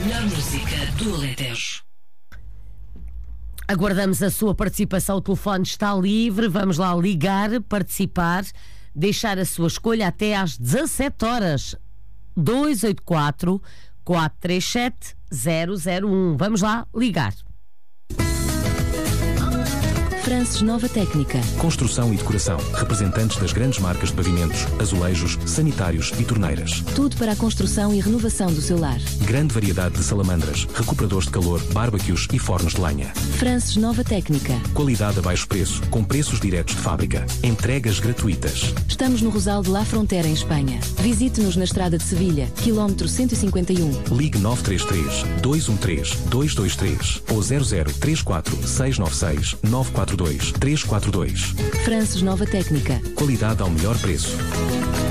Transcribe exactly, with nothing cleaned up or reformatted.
melhor música do Alentejo. Aguardamos a sua participação. O telefone está livre. Vamos lá ligar, participar, deixar a sua escolha até às dezassete horas. dois oito quatro, quatro três sete, zero zero um. Vamos lá ligar. Frances Nova Técnica. Construção e decoração. Representantes das grandes marcas de pavimentos, azulejos, sanitários e torneiras. Tudo para a construção e renovação do seu lar. Grande variedade de salamandras, recuperadores de calor, bárbacues e fornos de lenha. Frances Nova Técnica. Qualidade a baixo preço, com preços diretos de fábrica. Entregas gratuitas. Estamos no Rosal de La Frontera, em Espanha. Visite-nos na estrada de Sevilha, quilómetro cento e cinquenta e um. Ligue nove três três, dois um três, dois dois três ou zero zero três quatro, seis nove seis, nove quatro dois, três quatro dois. Frances Nova Técnica. Qualidade ao melhor preço.